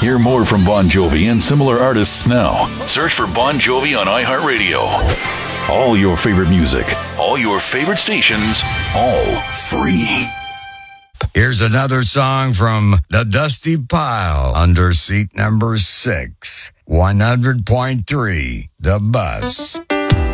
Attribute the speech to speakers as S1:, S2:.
S1: Hear more from Bon Jovi and similar artists now. Search for Bon Jovi on iHeartRadio. All your favorite music, all your favorite stations, all free.
S2: Here's another song from the Dusty Pile under seat number 6, 100.3, The Bus.